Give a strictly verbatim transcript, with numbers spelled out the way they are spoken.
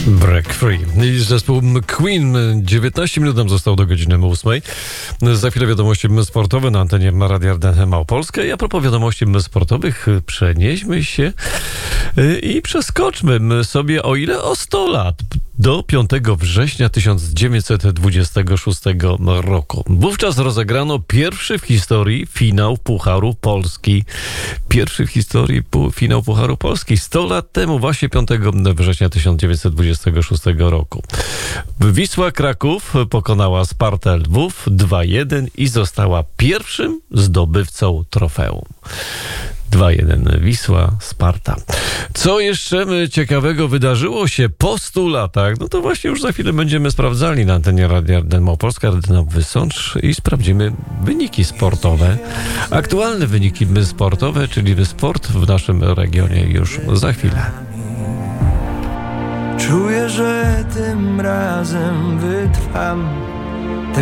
Break Free. I zespół Queen. dziewiętnaście minut nam zostało do godziny ósmej. Za chwilę wiadomości sportowe na antenie Radia R D N Małopolska. I a propos wiadomości sportowych, przenieśmy się i przeskoczmy sobie o ile? O sto lat. Do piątego września tysiąc dziewięćset dwudziestego szóstego roku. Wówczas rozegrano pierwszy w historii finał Pucharu Polski. Pierwszy w historii pu- finał Pucharu Polski. sto lat temu, właśnie piątego września tysiąc dziewięćset dwudziestego szóstego roku. Wisła Kraków pokonała Spartę Lwów dwa jeden i została pierwszym zdobywcą trofeum. dwa jeden Wisła, Sparta. Co jeszcze ciekawego wydarzyło się po stu latach? No to właśnie już za chwilę będziemy sprawdzali na antenie Radia R D N Małopolska, R D N Wysocz i sprawdzimy wyniki sportowe. Aktualne wyniki sportowe, czyli sport w naszym regionie już za chwilę. Czuję, że tym razem wytrwam.